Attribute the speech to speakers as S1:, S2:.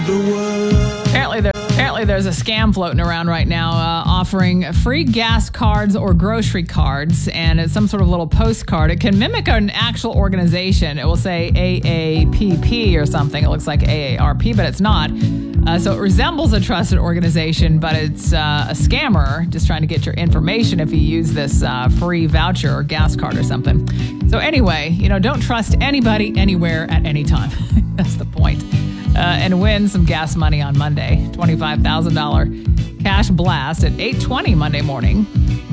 S1: the world.
S2: Apparently there's a scam floating around right now offering free gas cards or grocery cards, and it's some sort of little postcard. It can mimic an actual organization. It will say AAPP or something. It looks like AARP, but it's not. So it resembles a trusted organization, but it's a scammer just trying to get your information if you use this free voucher or gas card or something. So anyway, don't trust anybody anywhere at any time. That's the point. And win some gas money on Monday. $25,000 cash blast at 8:20 Monday morning.